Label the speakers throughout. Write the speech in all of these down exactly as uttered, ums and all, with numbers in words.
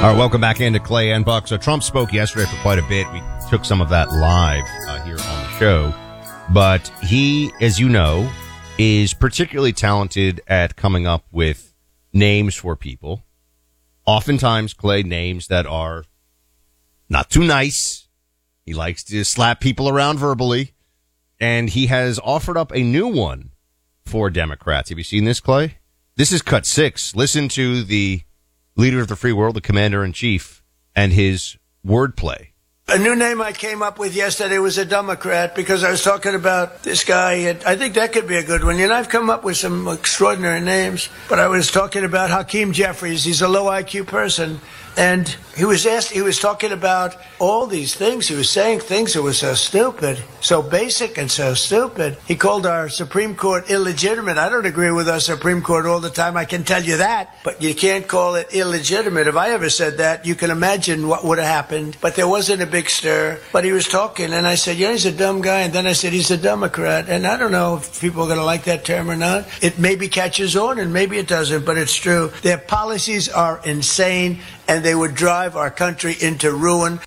Speaker 1: All right, welcome back into Clay and Buck. So Trump spoke yesterday for quite a bit. We took some of that live uh, here on the show. But he, as you know, is particularly talented at coming up with names for people. Oftentimes, Clay, names that are not too nice. He likes to slap people around verbally. And he has offered up a new one for Democrats. Have you seen this, Clay? This is cut six. Listen to the leader of the free world, the commander-in-chief, and his wordplay.
Speaker 2: A new name I came up with yesterday was a Democrat because I was talking about this guy. And I think that could be a good one. You know, I've come up with some extraordinary names, but I was talking about Hakeem Jeffries. He's a low I Q person. And he was asked, he was talking about all these things. He was saying things that were so stupid, so basic and so stupid. He called our Supreme Court illegitimate. I don't agree with our Supreme Court all the time. I can tell you that, but you can't call it illegitimate. If I ever said that, you can imagine what would have happened. But there wasn't a big stir. But he was talking, and I said, yeah, he's a dumb guy. And then I said, he's a Democrat. And I don't know if people are going to like that term or not. It maybe catches on, and maybe it doesn't, but it's true. Their policies are insane, and they would drive our country into ruin.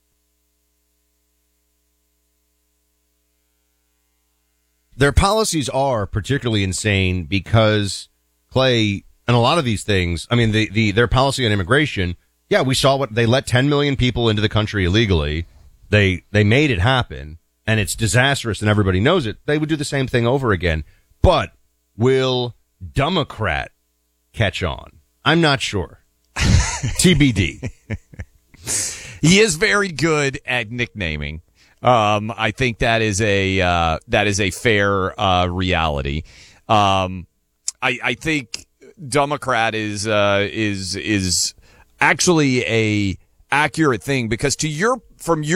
Speaker 1: Their policies are particularly insane because, Clay, and a lot of these things, I mean, the, the their policy on immigration, yeah, we saw what they let ten million people into the country illegally. They they made it happen, and it's disastrous, and everybody knows it. They would do the same thing over again. But will Democrat catch on? I'm not sure. T B D.
Speaker 3: He is very good at nicknaming. Um, I think that is a uh, that is a fair uh, reality. Um, I, I think Democrat is uh, is is actually a accurate thing because to your from your